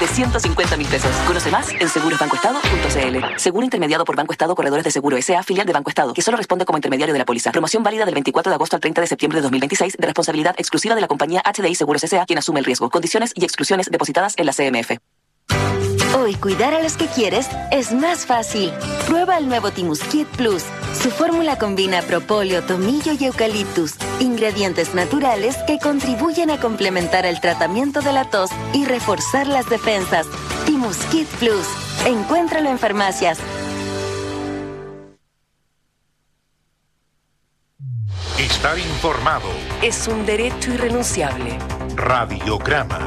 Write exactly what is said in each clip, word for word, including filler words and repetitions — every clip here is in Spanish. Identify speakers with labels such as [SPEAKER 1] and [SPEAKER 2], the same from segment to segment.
[SPEAKER 1] de ciento cincuenta mil pesos. Conoce más en seguros banco estado punto c l. Seguro intermediado por Banco Estado Corredores de Seguro S A, filial de Banco Estado, que solo responde como intermediario de la póliza. Promoción válida del veinticuatro de agosto al treinta de septiembre de dos mil veintiséis, de responsabilidad exclusiva de la compañía H D I Seguros S A, quien asume el riesgo. Condiciones y exclusiones depositadas en la C M F.
[SPEAKER 2] Hoy cuidar a los que quieres es más fácil. Prueba el nuevo Timuskit Plus. Su fórmula combina propóleo, tomillo y eucaliptus, ingredientes naturales que contribuyen a complementar el tratamiento de la tos y reforzar las defensas. Timuskit Plus. Encuéntralo en farmacias.
[SPEAKER 3] Estar informado
[SPEAKER 4] es un derecho irrenunciable.
[SPEAKER 3] Radiograma.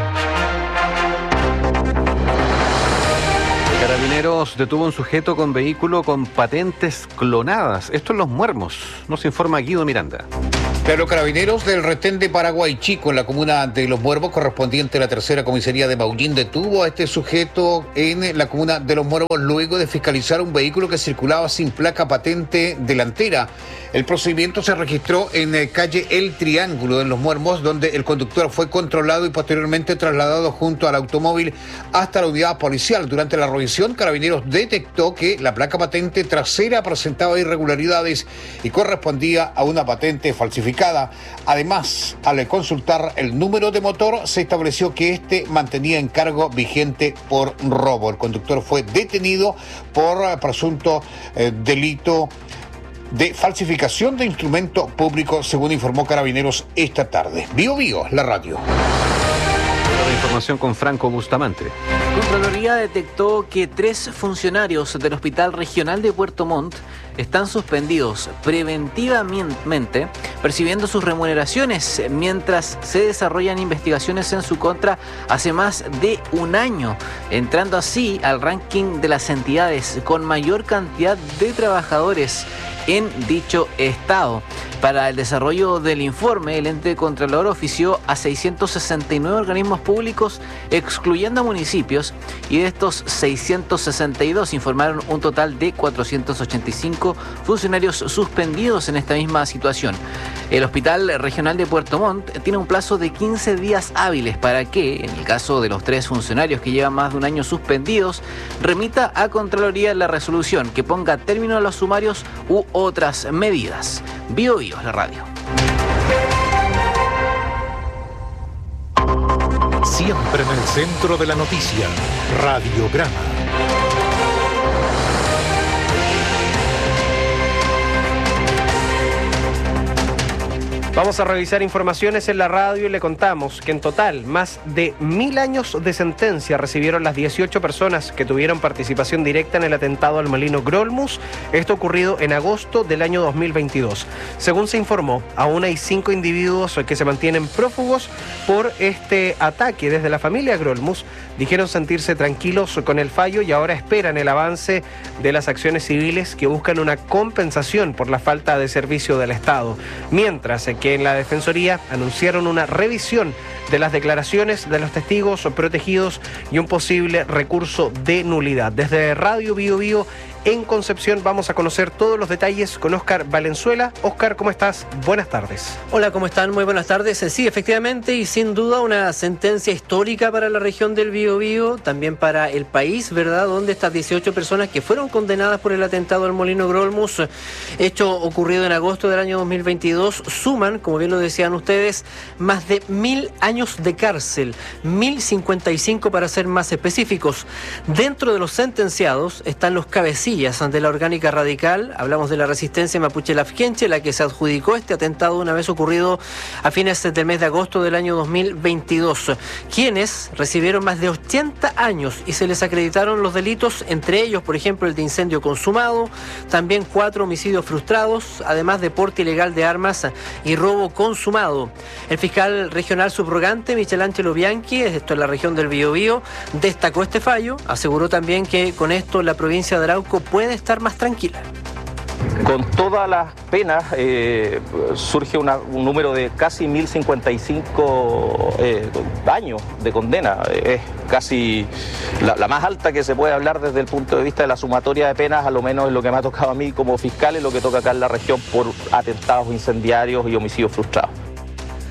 [SPEAKER 5] Carabineros detuvo un sujeto con vehículo con patentes clonadas. Esto en Los Muermos. Nos informa Guido Miranda.
[SPEAKER 6] Claro, Carabineros del retén de Paraguay Chico, en la comuna de Los Muermos, correspondiente a la tercera comisaría de Maullín, detuvo a este sujeto en la comuna de Los Muermos luego de fiscalizar un vehículo que circulaba sin placa patente delantera. El procedimiento se registró en eh, calle El Triángulo, en Los Muermos, donde el conductor fue controlado y posteriormente trasladado junto al automóvil hasta la unidad policial. Durante la revisión, Carabineros detectó que la placa patente trasera presentaba irregularidades y correspondía a una patente falsificada. Además, al consultar el número de motor, se estableció que este mantenía encargo vigente por robo. El conductor fue detenido por eh, presunto eh, delito de falsificación de instrumento público, según informó Carabineros esta tarde. Bio Bio, la radio.
[SPEAKER 5] La información con Franco Bustamante.
[SPEAKER 7] Contraloría detectó que tres funcionarios del Hospital Regional de Puerto Montt están suspendidos preventivamente, percibiendo sus remuneraciones mientras se desarrollan investigaciones en su contra hace más de un año, entrando así al ranking de las entidades con mayor cantidad de trabajadores en dicho estado. Para el desarrollo del informe, el ente contralor ofició a seiscientos sesenta y nueve organismos públicos, excluyendo a municipios, y de estos seiscientos sesenta y dos informaron un total de cuatrocientos ochenta y cinco funcionarios suspendidos en esta misma situación. El Hospital Regional de Puerto Montt tiene un plazo de quince días hábiles para que, en el caso de los tres funcionarios que llevan más de un año suspendidos, remita a Contraloría la resolución que ponga término a los sumarios u otras medidas. Bio Bio, la radio.
[SPEAKER 3] Siempre en el centro de la noticia. Radiograma.
[SPEAKER 8] Vamos a revisar informaciones en la radio y le contamos que en total más de mil años de sentencia recibieron las dieciocho personas que tuvieron participación directa en el atentado al molino Grolmus, esto ocurrido en agosto del año dos mil veintidós. Según se informó, aún hay cinco individuos que se mantienen prófugos por este ataque. Desde la familia Grolmus dijeron sentirse tranquilos con el fallo y ahora esperan el avance de las acciones civiles que buscan una compensación por la falta de servicio del Estado. Mientras que en la Defensoría anunciaron una revisión de las declaraciones de los testigos protegidos y un posible recurso de nulidad. Desde Radio Bio Bio en Concepción vamos a conocer todos los detalles con Óscar Valenzuela. Óscar, ¿cómo estás? Buenas tardes.
[SPEAKER 9] Hola, ¿cómo están? Muy buenas tardes. Sí, efectivamente, y sin duda una sentencia histórica para la región del Biobío, también para el país, ¿verdad? Donde estas dieciocho personas que fueron condenadas por el atentado al molino Grolmus, hecho ocurrido en agosto del año dos mil veintidós, suman, como bien lo decían ustedes, más de mil años de cárcel, mil cincuenta y cinco para ser más específicos. Dentro de los sentenciados están los cabecillas ante la orgánica radical. Hablamos de la resistencia mapuche Lafkenche, la que se adjudicó este atentado una vez ocurrido a fines del mes de agosto del año dos mil veintidós, quienes recibieron más de ochenta años y se les acreditaron los delitos, entre ellos, por ejemplo, el de incendio consumado, también cuatro homicidios frustrados, además de porte ilegal de armas y robo consumado. El fiscal regional subrogante, Michelangelo Bianchi, esto en la región del Biobío, destacó este fallo, aseguró también que con esto la provincia de Arauco puede estar más tranquila.
[SPEAKER 10] Con todas las penas eh, surge una, un número de casi mil cincuenta y cinco eh, años de condena. Es casi la, la más alta que se puede hablar desde el punto de vista de la sumatoria de penas, a lo menos es lo que me ha tocado a mí como fiscal y lo que toca acá en la región por atentados incendiarios y homicidios frustrados.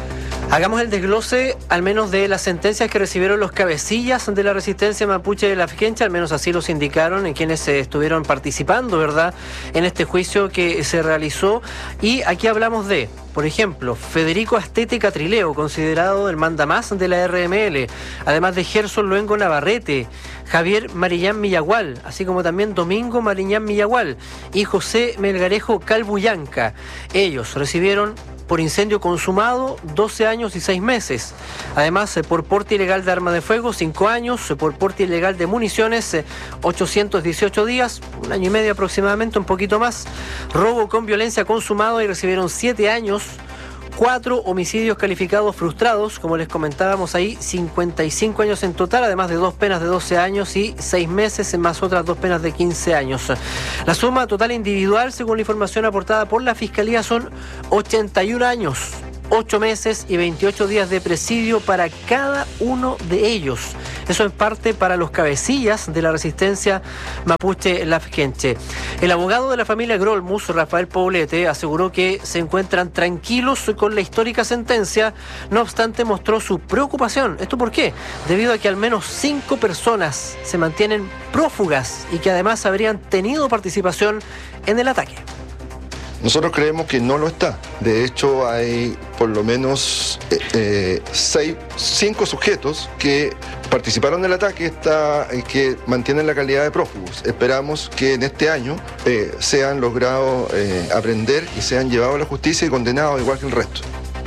[SPEAKER 9] Hagamos el desglose al menos de las sentencias que recibieron los cabecillas de la resistencia mapuche de Lafkenche, al menos así los indicaron en quienes eh, estuvieron participando, ¿verdad?, en este juicio que se realizó. Y aquí hablamos de, por ejemplo, Federico Astete Catrileo, considerado el mandamás de la R M L, además de Gerson Luengo Navarrete, Javier Marillán Millagual, así como también Domingo Mariñán Millagual y José Melgarejo Calbuyanca. Ellos recibieron por incendio consumado doce años y seis meses. Además, por porte ilegal de arma de fuego, cinco años, por porte ilegal de municiones, ochocientos dieciocho días, un año y medio aproximadamente, un poquito más. Robo con violencia consumado y recibieron siete años. Cuatro homicidios calificados frustrados, como les comentábamos ahí, cincuenta y cinco años en total, además de dos penas de doce años y seis meses, más otras dos penas de quince años. La suma total individual, según la información aportada por la Fiscalía, son ochenta y un años, ocho meses y veintiocho días de presidio para cada uno de ellos. Eso en parte para los cabecillas de la resistencia mapuche Lafkenche. El abogado de la familia Grolmus, Rafael Poblete, aseguró que se encuentran tranquilos con la histórica sentencia, no obstante mostró su preocupación. ¿Esto por qué? Debido a que al menos cinco personas se mantienen prófugas y que además habrían tenido participación en el ataque.
[SPEAKER 11] Nosotros creemos que no lo está. De hecho, hay por lo menos eh, eh, seis, cinco sujetos que participaron del ataque está, eh, que mantienen la calidad de prófugos. Esperamos que en este año eh, sean logrados eh, aprender y sean llevados a la justicia y condenados igual que el resto.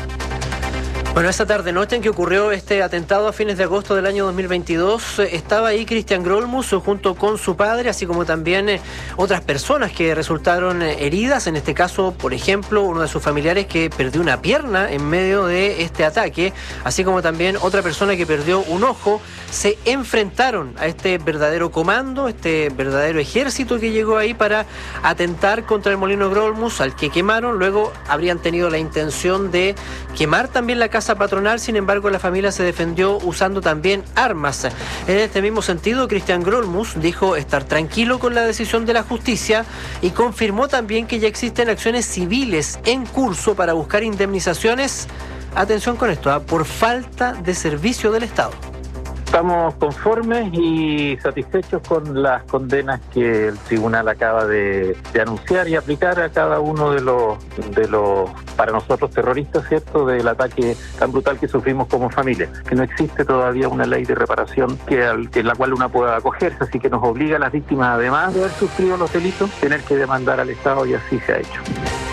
[SPEAKER 9] Bueno, esa tarde-noche en que ocurrió este atentado a fines de agosto del año dos mil veintidós, estaba ahí Cristian Grolmus junto con su padre, así como también eh, otras personas que resultaron eh, heridas. En este caso, por ejemplo, uno de sus familiares que perdió una pierna en medio de este ataque, así como también otra persona que perdió un ojo. Se enfrentaron a este verdadero comando, este verdadero ejército que llegó ahí para atentar contra el molino Grolmus, al que quemaron. Luego habrían tenido la intención de quemar también la casa patronal, sin embargo la familia se defendió usando también armas. En este mismo sentido, Cristian Grolmus dijo estar tranquilo con la decisión de la justicia y confirmó también que ya existen acciones civiles en curso para buscar indemnizaciones, atención con esto, ¿eh? por falta de servicio del Estado.
[SPEAKER 12] Estamos conformes y satisfechos con las condenas que el tribunal acaba de, de anunciar y aplicar a cada uno de los, de los, para nosotros, terroristas, ¿cierto?, del ataque tan brutal que sufrimos como familia. Que no existe todavía una ley de reparación que, al, que en la cual una pueda acogerse, así que nos obliga a las víctimas, además de haber sufrido los delitos, tener que demandar al Estado, y así se ha hecho.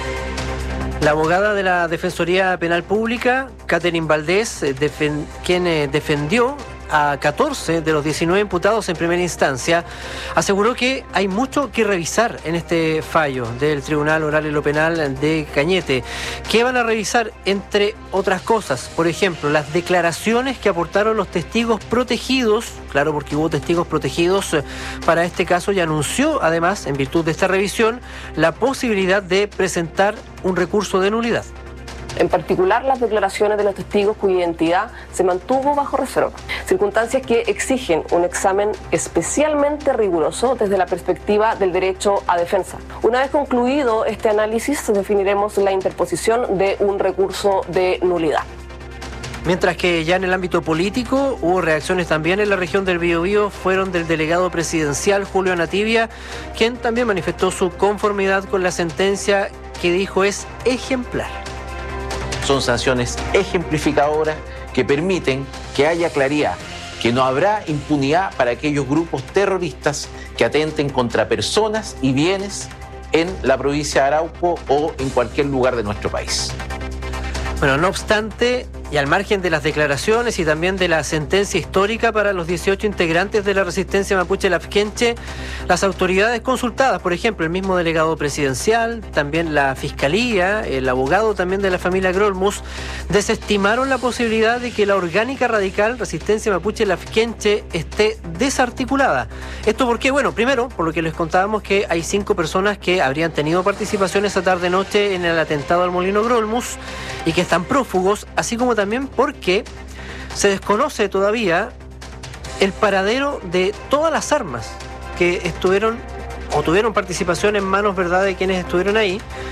[SPEAKER 9] La abogada de la Defensoría Penal Pública, Catherine Valdés, defen- quien eh, defendió a catorce de los diecinueve imputados en primera instancia, aseguró que hay mucho que revisar en este fallo del Tribunal Oral y lo Penal de Cañete. ¿Qué van a revisar? Entre otras cosas, por ejemplo, las declaraciones que aportaron los testigos protegidos, claro, porque hubo testigos protegidos para este caso, y anunció además, en virtud de esta revisión, la posibilidad de presentar un recurso de nulidad.
[SPEAKER 13] En particular, las declaraciones de los testigos cuya identidad se mantuvo bajo reserva. Circunstancias que exigen un examen especialmente riguroso desde la perspectiva del derecho a defensa. Una vez concluido este análisis, definiremos la interposición de un recurso de nulidad.
[SPEAKER 9] Mientras que ya en el ámbito político hubo reacciones también en la región del Biobío, fueron del delegado presidencial Julio Anativia, quien también manifestó su conformidad con la sentencia que dijo es ejemplar.
[SPEAKER 14] Son sanciones ejemplificadoras que permiten que haya claridad, que no habrá impunidad para aquellos grupos terroristas que atenten contra personas y bienes en la provincia de Arauco o en cualquier lugar de nuestro país.
[SPEAKER 9] Bueno, no obstante, y al margen de las declaraciones y también de la sentencia histórica para los dieciocho integrantes de la resistencia mapuche Lafkenche, las autoridades consultadas, por ejemplo, el mismo delegado presidencial, también la Fiscalía, el abogado también de la familia Grolmus, desestimaron la posibilidad de que la orgánica radical resistencia mapuche Lafkenche esté desarticulada. ¿Esto por qué? Bueno, primero, por lo que les contábamos que hay cinco personas que habrían tenido participación esa tarde-noche en el atentado al molino Grolmus y que están prófugos, así como también porque se desconoce todavía el paradero de todas las armas que estuvieron o tuvieron participación en manos, ¿verdad?, de quienes estuvieron ahí.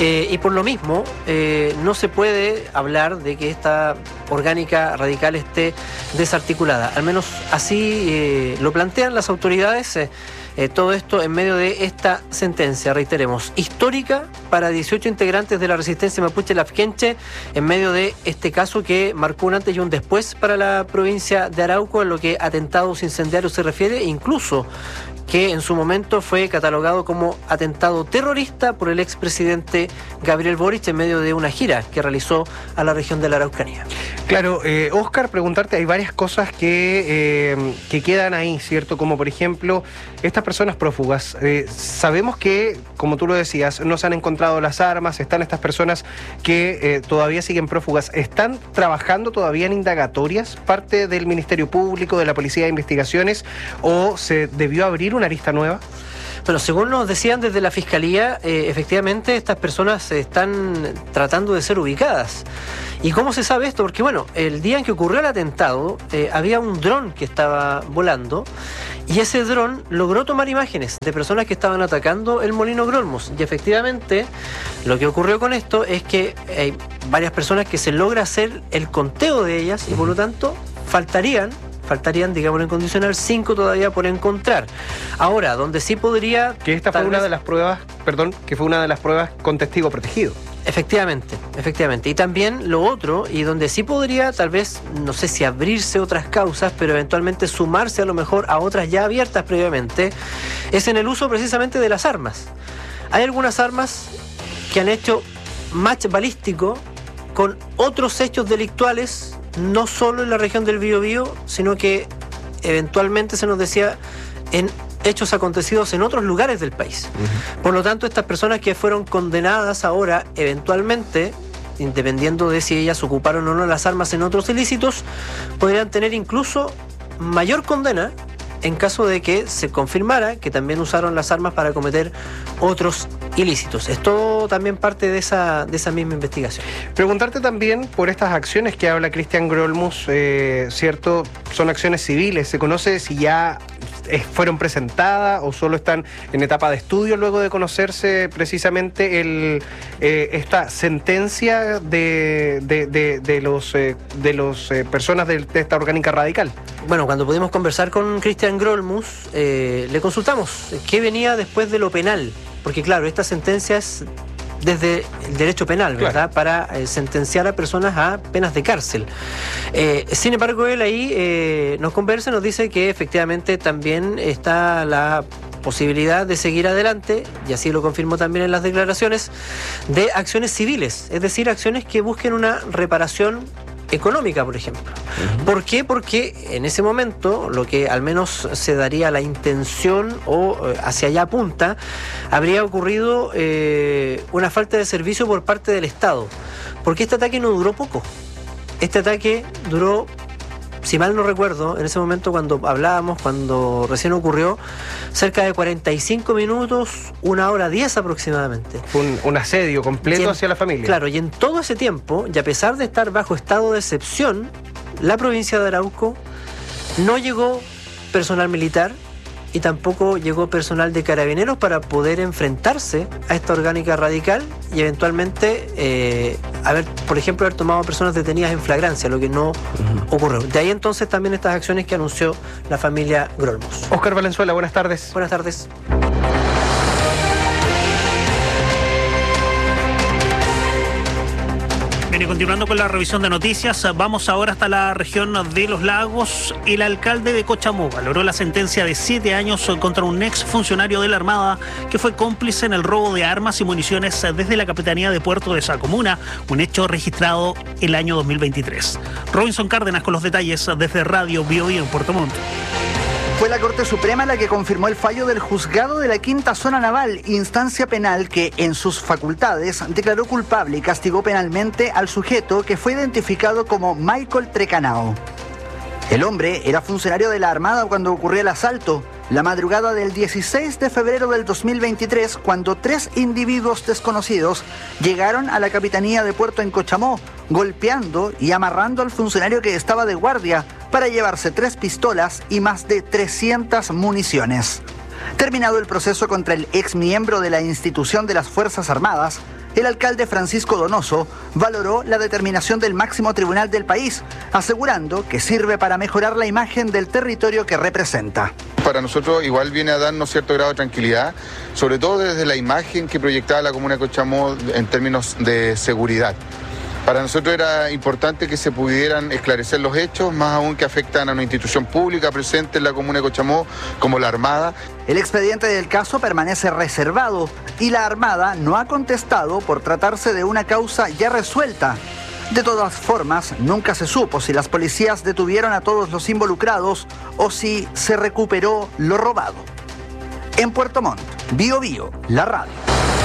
[SPEAKER 9] Eh, y por lo mismo, eh, no se puede hablar de que esta orgánica radical esté desarticulada. Al menos así eh, lo plantean las autoridades. Eh, eh, todo esto en medio de esta sentencia, reiteremos, histórica para dieciocho integrantes de la resistencia mapuche lafkenche, en medio de este caso que marcó un antes y un después para la provincia de Arauco en lo que atentados incendiarios se refiere, incluso que en su momento fue catalogado como atentado terrorista por el expresidente Gabriel Boric en medio de una gira que realizó a la región de la Araucanía.
[SPEAKER 8] Claro, eh, Óscar, preguntarte, hay varias cosas que, eh, que quedan ahí, ¿cierto? Como por ejemplo, estas personas prófugas. Eh, sabemos que, como tú lo decías, no se han encontrado las armas, están estas personas que eh, todavía siguen prófugas. ¿Están trabajando todavía en indagatorias, parte del Ministerio Público, de la Policía de Investigaciones, o se debió abrir una arista nueva?
[SPEAKER 9] Bueno, según nos decían desde la Fiscalía, eh, efectivamente estas personas están tratando de ser ubicadas. ¿Y cómo se sabe esto? Porque bueno, el día en que ocurrió el atentado, eh, había un dron que estaba volando y ese dron logró tomar imágenes de personas que estaban atacando el Molino Grolmus. Y efectivamente, lo que ocurrió con esto es que hay varias personas que se logra hacer el conteo de ellas y por lo tanto faltarían faltarían, digamos en condicional, cinco todavía por encontrar. Ahora, donde sí podría...
[SPEAKER 8] Que esta fue una vez... de las pruebas, perdón, que fue una de las pruebas con testigo protegido.
[SPEAKER 9] Efectivamente, efectivamente. Y también lo otro, y donde sí podría, tal vez, no sé si abrirse otras causas, pero eventualmente sumarse a lo mejor a otras ya abiertas previamente, es en el uso precisamente de las armas. Hay algunas armas que han hecho match balístico con otros hechos delictuales, no solo en la región del Biobío, sino que eventualmente se nos decía en hechos acontecidos en otros lugares del país. Uh-huh. Por lo tanto, estas personas que fueron condenadas ahora, eventualmente, dependiendo de si ellas ocuparon o no las armas en otros ilícitos, podrían tener incluso mayor condena en caso de que se confirmara que también usaron las armas para cometer otros ilícitos. Esto también parte de esa, de esa misma investigación.
[SPEAKER 8] Preguntarte también por estas acciones que habla Cristian Grolmus, eh, ¿cierto? Son acciones civiles. ¿Se conoce si ya fueron presentadas o solo están en etapa de estudio luego de conocerse precisamente el, eh, esta sentencia de, de, de, de los eh, de los eh, personas de, de esta orgánica radical?
[SPEAKER 9] Bueno, cuando pudimos conversar con Cristian Grolmus, eh, le consultamos qué venía después de lo penal, porque claro, esta sentencia es desde el derecho penal, ¿verdad? Claro. Para eh, sentenciar a personas a penas de cárcel. Eh, sin embargo, él ahí eh, nos conversa y nos dice que efectivamente también está la posibilidad de seguir adelante, y así lo confirmó también en las declaraciones, de acciones civiles, es decir, acciones que busquen una reparación económica, por ejemplo. Uh-huh. ¿Por qué? Porque en ese momento, lo que al menos se daría la intención o eh, hacia allá apunta, habría ocurrido eh, una falta de servicio por parte del Estado. Porque este ataque no duró poco. Este ataque duró, si mal no recuerdo, en ese momento cuando hablábamos, cuando recién ocurrió, cerca de cuarenta y cinco minutos, una hora diez aproximadamente.
[SPEAKER 8] Un, un asedio completo
[SPEAKER 9] en,
[SPEAKER 8] hacia la familia.
[SPEAKER 9] Claro, y en todo ese tiempo, y a pesar de estar bajo estado de excepción, la provincia de Arauco no llegó personal militar y tampoco llegó personal de carabineros para poder enfrentarse a esta orgánica radical y eventualmente eh, haber, por ejemplo, haber tomado personas detenidas en flagrancia, lo que no uh-huh. ocurrió. De ahí entonces también estas acciones que anunció la familia Grolmus.
[SPEAKER 8] Óscar Valenzuela, buenas tardes.
[SPEAKER 9] Buenas tardes.
[SPEAKER 15] Bien, y continuando con la revisión de noticias, vamos ahora hasta la región de Los Lagos. El alcalde de Cochamó valoró la sentencia de siete años contra un ex funcionario de la Armada que fue cómplice en el robo de armas y municiones desde la Capitanía de Puerto de esa comuna, un hecho registrado el año dos mil veintitrés. Robinson Cárdenas con los detalles desde Radio Biobío en Puerto Montt.
[SPEAKER 16] Fue la Corte Suprema la que confirmó el fallo del juzgado de la Quinta Zona Naval, instancia penal que, en sus facultades, declaró culpable y castigó penalmente al sujeto que fue identificado como Michael Trecanao. El hombre era funcionario de la Armada cuando ocurrió el asalto, la madrugada del dieciséis de febrero del dos mil veintitrés, cuando tres individuos desconocidos llegaron a la Capitanía de Puerto en Cochamó, golpeando y amarrando al funcionario que estaba de guardia para llevarse tres pistolas y más de trescientas municiones. Terminado el proceso contra el ex miembro de la institución de las Fuerzas Armadas, el alcalde Francisco Donoso valoró la determinación del máximo tribunal del país, asegurando que sirve para mejorar la imagen del territorio que representa.
[SPEAKER 17] Para nosotros igual viene a darnos cierto grado de tranquilidad, sobre todo desde la imagen que proyectaba la comuna de Cochamó en términos de seguridad. Para nosotros era importante que se pudieran esclarecer los hechos, más aún que afectan a una institución pública presente en la comuna de Cochamó, como la Armada.
[SPEAKER 16] El expediente del caso permanece reservado y la Armada no ha contestado por tratarse de una causa ya resuelta. De todas formas, nunca se supo si las policías detuvieron a todos los involucrados o si se recuperó lo robado. En Puerto Montt, Bío Bío, la radio.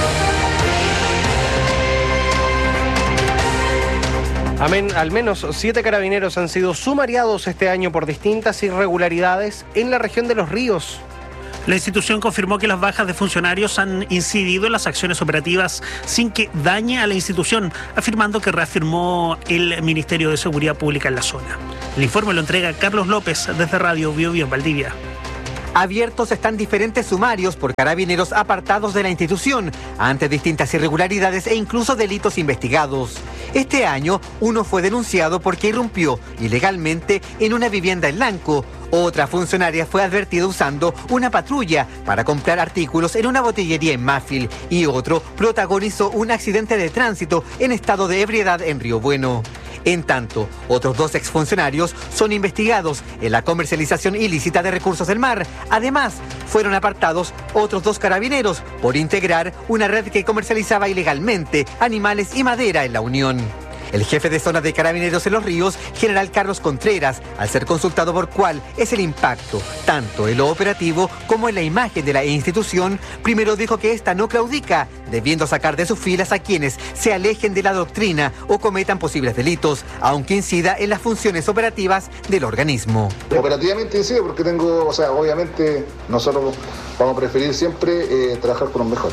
[SPEAKER 8] Amén. Al menos siete carabineros han sido sumariados este año por distintas irregularidades en la región de Los Ríos.
[SPEAKER 15] La institución confirmó que las bajas de funcionarios han incidido en las acciones operativas sin que dañe a la institución, afirmando que reafirmó el Ministerio de Seguridad Pública en la zona. El informe lo entrega Carlos López desde Radio Bío Bío en Valdivia.
[SPEAKER 18] Abiertos están diferentes sumarios por carabineros apartados de la institución ante distintas irregularidades e incluso delitos investigados. Este año, uno fue denunciado porque irrumpió ilegalmente en una vivienda en Lanco. Otra funcionaria fue advertida usando una patrulla para comprar artículos en una botillería en Mafil y otro protagonizó un accidente de tránsito en estado de ebriedad en Río Bueno. En tanto, otros dos exfuncionarios son investigados en la comercialización ilícita de recursos del mar. Además, fueron apartados otros dos carabineros por integrar una red que comercializaba ilegalmente animales y madera en la Unión. El jefe de zona de Carabineros en Los Ríos, general Carlos Contreras, al ser consultado por cuál es el impacto, tanto en lo operativo como en la imagen de la institución, primero dijo que esta no claudica, debiendo sacar de sus filas a quienes se alejen de la doctrina o cometan posibles delitos, aunque incida en las funciones operativas del organismo.
[SPEAKER 19] Operativamente incide porque tengo, o sea, obviamente nosotros vamos a preferir siempre eh, trabajar con los mejores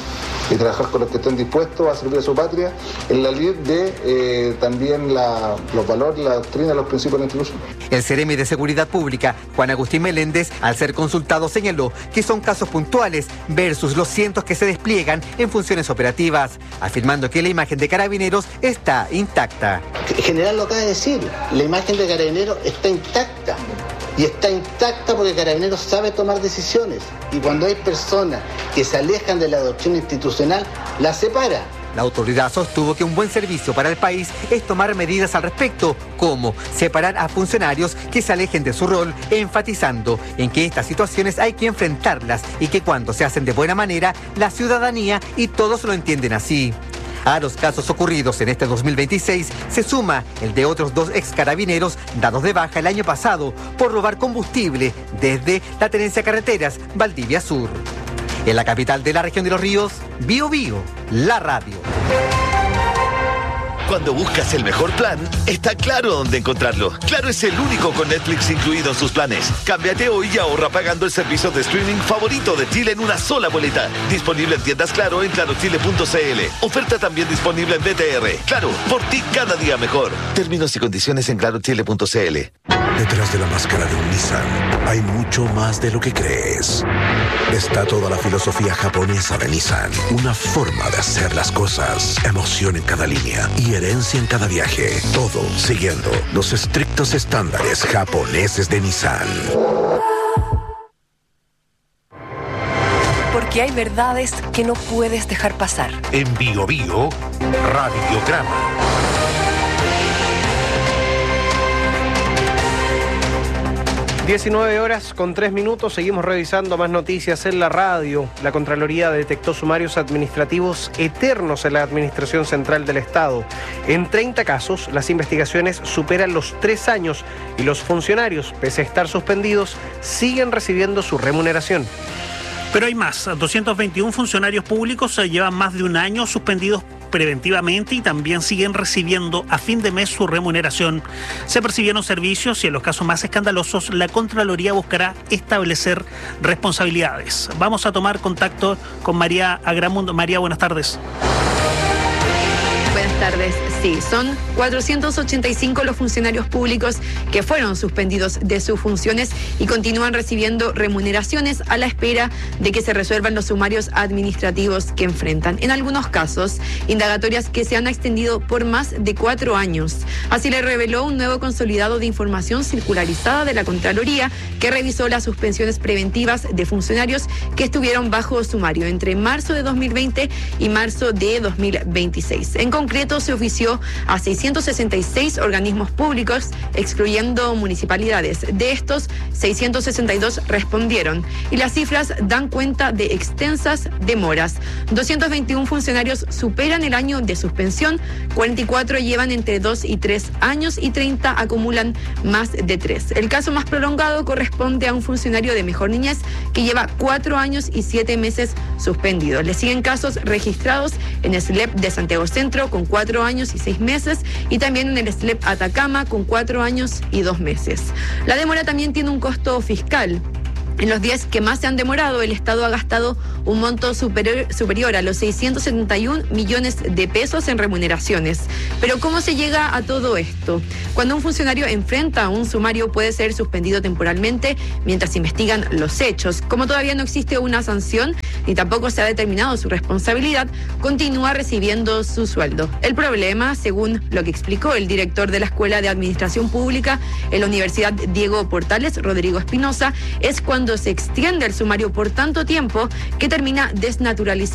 [SPEAKER 19] y trabajar con los que estén dispuestos a servir a su patria en la lid de eh, también la, los valores, la doctrina, los principios de la institución.
[SPEAKER 18] El Ceremi de Seguridad Pública, Juan Agustín Meléndez, al ser consultado señaló que son casos puntuales versus los cientos que se despliegan en funciones operativas, afirmando que la imagen de Carabineros está intacta.
[SPEAKER 20] El general lo acaba de decir, la imagen de Carabineros está intacta. Y está intacta porque Carabineros sabe tomar decisiones. Y cuando hay personas que se alejan de la doctrina institucional, la separa.
[SPEAKER 18] La autoridad sostuvo que un buen servicio para el país es tomar medidas al respecto, como separar a funcionarios que se alejen de su rol, enfatizando en que estas situaciones hay que enfrentarlas y que cuando se hacen de buena manera, la ciudadanía y todos lo entienden así. A los casos ocurridos en este dos mil veintiséis se suma el de otros dos ex carabineros dados de baja el año pasado por robar combustible desde la Tenencia Carreteras, Valdivia Sur. En la capital de la región de Los Ríos, Bío Bío, la radio.
[SPEAKER 21] Cuando buscas el mejor plan, está claro dónde encontrarlo. Claro es el único con Netflix incluido en sus planes. Cámbiate hoy y ahorra pagando el servicio de streaming favorito de Chile en una sola boleta. Disponible en tiendas Claro en claro chile punto c l. Oferta también disponible en B T R. Claro, por ti cada día mejor. Términos y condiciones en claro chile punto c l.
[SPEAKER 22] Detrás de la máscara de un Nissan hay mucho más de lo que crees. Está toda la filosofía japonesa de Nissan. Una forma de hacer las cosas. Emoción en cada línea y herencia en cada viaje. Todo siguiendo los estrictos estándares japoneses de Nissan.
[SPEAKER 4] Porque hay verdades que no puedes dejar pasar.
[SPEAKER 3] En Bío Bío, Radiograma.
[SPEAKER 8] diecinueve horas con tres minutos, seguimos revisando más noticias en la radio. La Contraloría detectó sumarios administrativos eternos en la Administración Central del Estado. En treinta casos, las investigaciones superan los tres años y los funcionarios, pese a estar suspendidos, siguen recibiendo su remuneración.
[SPEAKER 15] Pero hay más, doscientos veintiún funcionarios públicos llevan más de un año suspendidos preventivamente y también siguen recibiendo a fin de mes su remuneración. Se percibieron servicios y en los casos más escandalosos la Contraloría buscará establecer responsabilidades. Vamos a tomar contacto con María Agramundo. María, buenas tardes.
[SPEAKER 23] Buenas tardes.
[SPEAKER 1] Sí, son cuatrocientos ochenta y cinco los funcionarios públicos que fueron suspendidos de sus funciones y continúan recibiendo remuneraciones a la espera de que se resuelvan los sumarios administrativos que enfrentan. En algunos casos, indagatorias que se han extendido por más de cuatro años. Así le reveló un nuevo consolidado de información circularizada de la Contraloría que revisó las suspensiones preventivas de funcionarios que estuvieron bajo sumario entre marzo de dos mil veinte y marzo de dos mil veintiséis. En concreto, se ofició a seiscientos sesenta y seis organismos públicos, excluyendo municipalidades. De estos, seiscientos sesenta y dos respondieron y las cifras dan cuenta de extensas demoras. doscientos veintiún funcionarios superan el año de suspensión, cuarenta y cuatro llevan entre dos y tres años y treinta acumulan más de tres. El caso más prolongado corresponde a un funcionario de Mejor Niñez que lleva cuatro años y siete meses suspendido. Le siguen casos registrados en el S L E P de Santiago Centro con cuatro años y seis meses y también en el S L E P Atacama con cuatro años y dos meses. La demora también tiene un costo fiscal. En los días que más se han demorado, el Estado ha gastado un monto superior, superior a los seiscientos setenta y un millones de pesos en remuneraciones. Pero ¿cómo se llega a todo esto? Cuando un funcionario enfrenta un sumario puede ser suspendido temporalmente mientras investigan los hechos. Como todavía no existe una sanción ni tampoco se ha determinado su responsabilidad, continúa recibiendo su sueldo. El problema, según lo que explicó el director de la Escuela de Administración Pública en la Universidad Diego Portales, Rodrigo Espinosa, es cuando se extiende el sumario por tanto tiempo que termina desnaturalizando